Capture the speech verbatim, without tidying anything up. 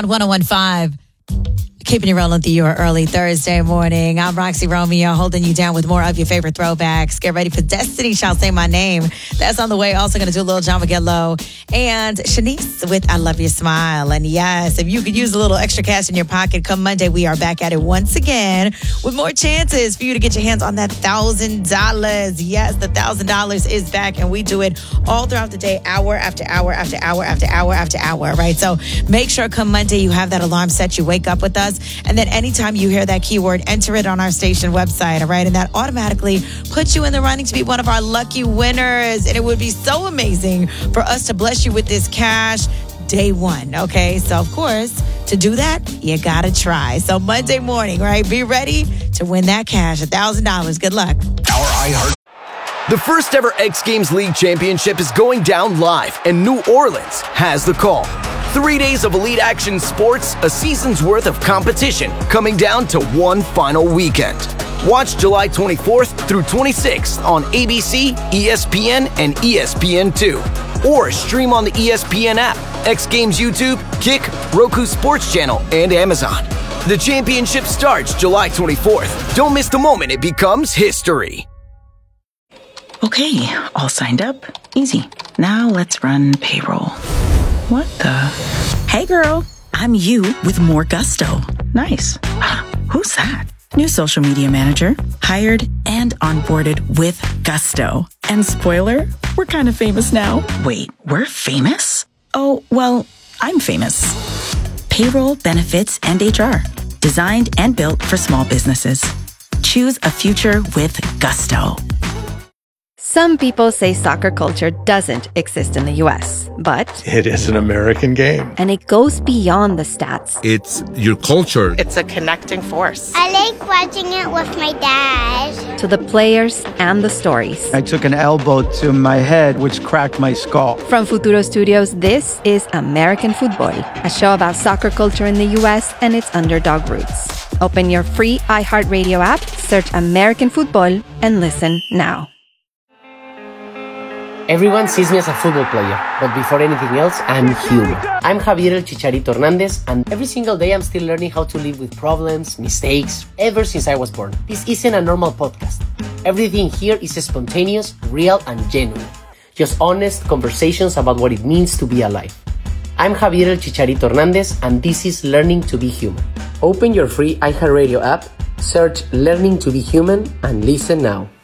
on one oh one point five. Keeping you rolling through your early Thursday morning. I'm Roxy Romeo, holding you down with more of your favorite throwbacks. Get ready for Destiny Shall Say My Name. That's on the way. Also going to do a little John will Get Low. And Shanice with I Love Your Smile. And yes, if you could use a little extra cash in your pocket, come Monday, we are back at it once again with more chances for you to get your hands on that one thousand dollars. Yes, the one thousand dollars is back, and we do it all throughout the day, hour after hour after hour after hour after hour, right? So make sure come Monday you have that alarm set. You wake up with us. And then anytime you hear that keyword, enter it on our station website, all right? And that automatically puts you in the running to be one of our lucky winners. And it would be so amazing for us to bless you with this cash day one, okay? So, of course, to do that, you got to try. So Monday morning, right? Be ready to win that cash, one thousand dollars. Good luck. Our iHeart. The first ever X Games League Championship is going down live, and New Orleans has the call. Three days of elite action sports, a season's worth of competition, coming down to one final weekend. Watch July twenty-fourth through twenty-sixth on A B C, E S P N, and E S P N two. Or stream on the E S P N app, X Games YouTube, Kick, Roku Sports Channel, and Amazon. The championship starts July twenty-fourth. Don't miss the moment it becomes history. Okay, all signed up. Easy. Now let's run payroll. What the? Hey girl, I'm you with more gusto. Nice. Who's that? New social media manager, hired and onboarded with gusto. And spoiler, we're kind of famous now. Wait, we're famous? Oh, well, I'm famous. Payroll, benefits, and H R. Designed and built for small businesses. Choose a future with gusto. Some people say soccer culture doesn't exist in the U S, but it is an American game. And it goes beyond the stats. It's your culture. It's a connecting force. I like watching it with my dad. To the players and the stories. I took an elbow to my head, which cracked my skull. From Futuro Studios, this is American Football, a show about soccer culture in the U S and its underdog roots. Open your free iHeartRadio app, search American Football, and listen now. Everyone sees me as a football player, but before anything else, I'm human. I'm Javier El Chicharito Hernandez, and every single day I'm still learning how to live with problems, mistakes, ever since I was born. This isn't a normal podcast. Everything here is spontaneous, real, and genuine. Just honest conversations about what it means to be alive. I'm Javier El Chicharito Hernandez, and this is Learning to be Human. Open your free iHeartRadio app, search Learning to be Human, and listen now.